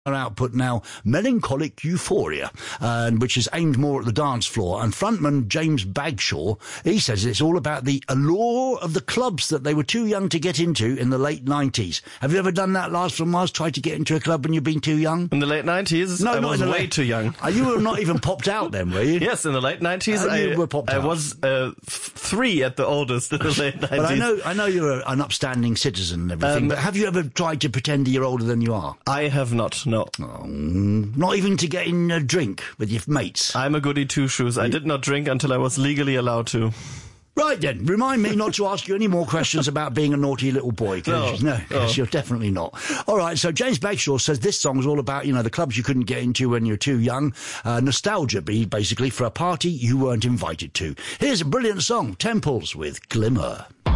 out put now Melancholic Euphoria, which is aimed more at the dance floor. And frontman James Bagshaw, he says it's all about the allure of the clubs that they were too young to get into in the late 90s. Have you ever done that, Lars from Mars? Tried to get into a club when you've been too young? In the late 90s? No, I was way too young. You were not even popped out then, were you? Yes, in the late 90s. You were popped out. I was 3 at the oldest in the late 90s. But I know you're an upstanding citizen and everything, but have you ever tried to pretend that you're older than you are? I have not, no. Oh, not even to get in a drink with your mates? I'm a goody two-shoes. I did not drink until I was legally allowed to. Right then, remind me not to ask you any more questions about being a naughty little boy. Yes, you're definitely not. All right, so James Bagshaw says this song's all about, the clubs you couldn't get into when you were too young. Nostalgia, basically, for a party you weren't invited to. Here's a brilliant song, Temples with Glimmer.